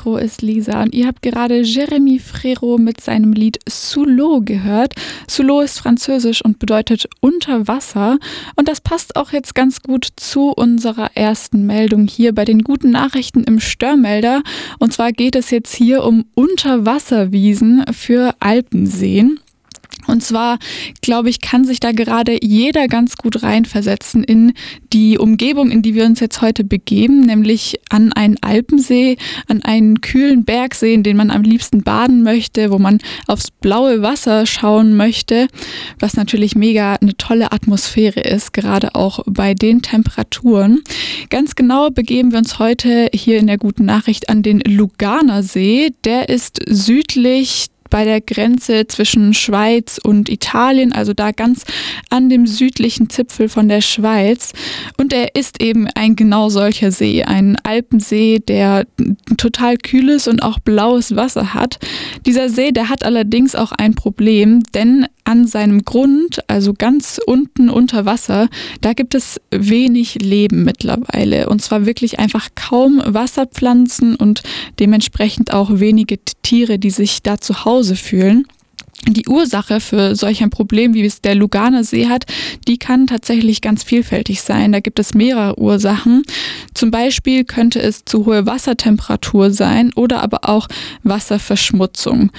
Mikro ist Lisa und ihr habt gerade Jérémy Frérot mit seinem Lied Sous l'eau gehört. Sous l'eau ist französisch und bedeutet unter Wasser und das passt auch jetzt ganz gut zu unserer ersten Meldung hier bei den guten Nachrichten im Störmelder. Und zwar geht es jetzt hier um Unterwasserwiesen für Alpenseen. Und zwar, glaube ich, kann sich da gerade jeder ganz gut reinversetzen in die Umgebung, in die wir uns jetzt heute begeben, nämlich an einen Alpensee, an einen kühlen Bergsee, in den man am liebsten baden möchte, wo man aufs blaue Wasser schauen möchte, was natürlich mega eine tolle Atmosphäre ist, gerade auch bei den Temperaturen. Ganz genau begeben wir uns heute hier in der guten Nachricht an den Luganer See. Der ist südlich bei der Grenze zwischen Schweiz und Italien, also da ganz an dem südlichen Zipfel von der Schweiz. Und er ist eben ein genau solcher See, ein Alpensee, der total kühles und auch blaues Wasser hat. Dieser See, der hat allerdings auch ein Problem, denn an seinem Grund, also ganz unten unter Wasser, da gibt es wenig Leben mittlerweile. Und zwar wirklich einfach kaum Wasserpflanzen und dementsprechend auch wenige Tiere, die sich da zu Hause fühlen. Die Ursache für solch ein Problem, wie es der Luganer See hat, die kann tatsächlich ganz vielfältig sein. Da gibt es mehrere Ursachen. Zum Beispiel könnte es zu hohe Wassertemperatur sein oder aber auch Wasserverschmutzung.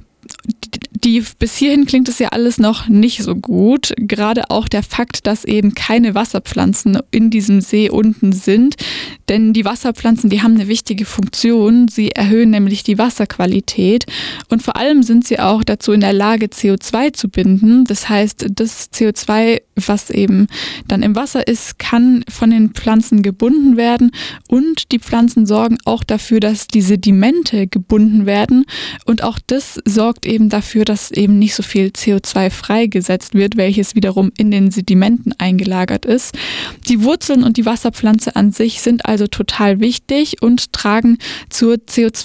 Bis hierhin klingt es ja alles noch nicht so gut. Gerade auch der Fakt, dass eben keine Wasserpflanzen in diesem See unten sind. Denn die Wasserpflanzen, die haben eine wichtige Funktion. Sie erhöhen nämlich die Wasserqualität. Und vor allem sind sie auch dazu in der Lage, CO2 zu binden. Das heißt, das CO2, was eben dann im Wasser ist, kann von den Pflanzen gebunden werden. Und die Pflanzen sorgen auch dafür, dass die Sedimente gebunden werden. Und auch das sorgt eben dafür, dass eben nicht so viel CO2 freigesetzt wird, welches wiederum in den Sedimenten eingelagert ist. Die Wurzeln und die Wasserpflanze an sich sind also total wichtig und tragen zur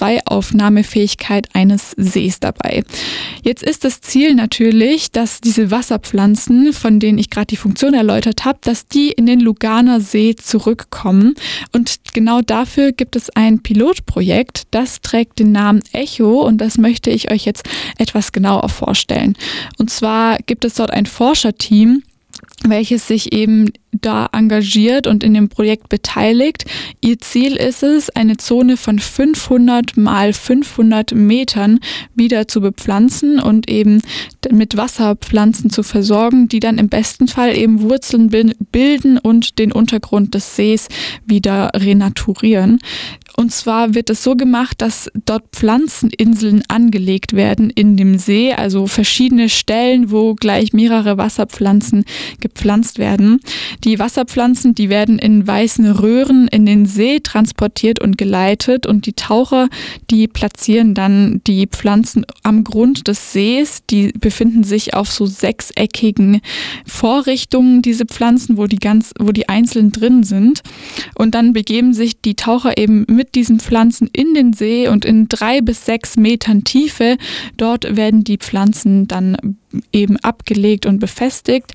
CO2-Aufnahmefähigkeit eines Sees dabei. Jetzt ist das Ziel natürlich, dass diese Wasserpflanzen, von denen ich gerade die Funktion erläutert habe, dass die in den Luganer See zurückkommen. Und genau dafür gibt es ein Pilotprojekt, das trägt den Namen Echo und das möchte ich euch jetzt etwas genauer vorstellen. Und zwar gibt es dort ein Forscherteam, welches sich eben da engagiert und in dem Projekt beteiligt. Ihr Ziel ist es, eine Zone von 500 mal 500 Metern wieder zu bepflanzen und eben mit Wasserpflanzen zu versorgen, die dann im besten Fall eben Wurzeln bilden und den Untergrund des Sees wieder renaturieren. Und zwar wird es so gemacht, dass dort Pflanzeninseln angelegt werden in dem See, also verschiedene Stellen, wo gleich mehrere Wasserpflanzen gepflanzt werden. Die Wasserpflanzen, die werden in weißen Röhren in den See transportiert und geleitet und die Taucher, die platzieren dann die Pflanzen am Grund des Sees. Die befinden sich auf so sechseckigen Vorrichtungen, diese Pflanzen, wo die einzeln drin sind. Und dann begeben sich die Taucher eben mit diesen Pflanzen in den See und in 3 bis 6 Metern Tiefe. Dort werden die Pflanzen dann eben abgelegt und befestigt.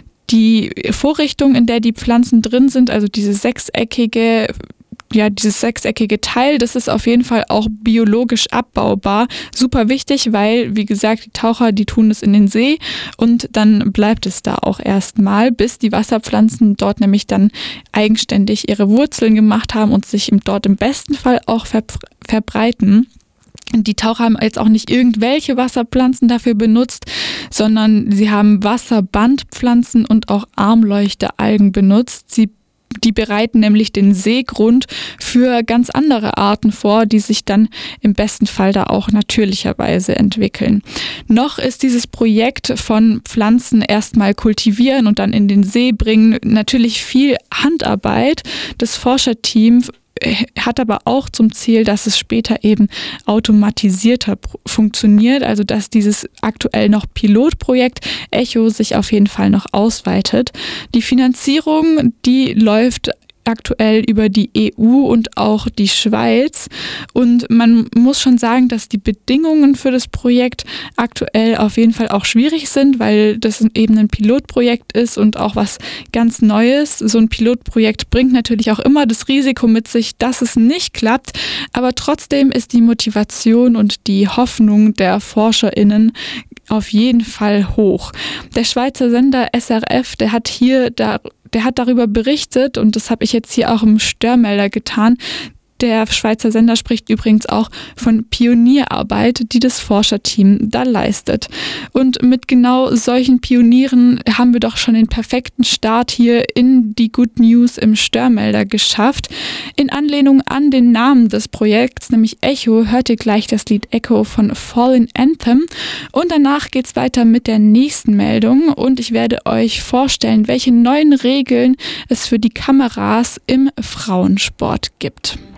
Die Vorrichtung, in der die Pflanzen drin sind, also dieses sechseckige Teil, das ist auf jeden Fall auch biologisch abbaubar. Super wichtig, weil, wie gesagt, die Taucher, die tun es in den See und dann bleibt es da auch erstmal, bis die Wasserpflanzen dort nämlich dann eigenständig ihre Wurzeln gemacht haben und sich dort im besten Fall auch verbreiten. Die Taucher haben jetzt auch nicht irgendwelche Wasserpflanzen dafür benutzt, sondern sie haben Wasserbandpflanzen und auch Armleuchteralgen benutzt. Die bereiten nämlich den Seegrund für ganz andere Arten vor, die sich dann im besten Fall da auch natürlicherweise entwickeln. Noch ist dieses Projekt von Pflanzen erstmal kultivieren und dann in den See bringen natürlich viel Handarbeit. Das Forscherteam hat aber auch zum Ziel, dass es später eben automatisierter funktioniert, also dass dieses aktuell noch Pilotprojekt Echo sich auf jeden Fall noch ausweitet. Die Finanzierung, die läuft aktuell über die EU und auch die Schweiz. Und man muss schon sagen, dass die Bedingungen für das Projekt aktuell auf jeden Fall auch schwierig sind, weil das eben ein Pilotprojekt ist und auch was ganz Neues. So ein Pilotprojekt bringt natürlich auch immer das Risiko mit sich, dass es nicht klappt. Aber trotzdem ist die Motivation und die Hoffnung der ForscherInnen auf jeden Fall hoch. Der Schweizer Sender SRF, der hat darüber berichtet und das habe ich jetzt hier auch im Störmelder getan. Der Schweizer Sender spricht übrigens auch von Pionierarbeit, die das Forscherteam da leistet. Und mit genau solchen Pionieren haben wir doch schon den perfekten Start hier in die Good News im Störmelder geschafft. In Anlehnung an den Namen des Projekts, nämlich Echo, hört ihr gleich das Lied Echo von Fallen Anthem. Und danach geht's weiter mit der nächsten Meldung und ich werde euch vorstellen, welche neuen Regeln es für die Kameras im Frauensport gibt.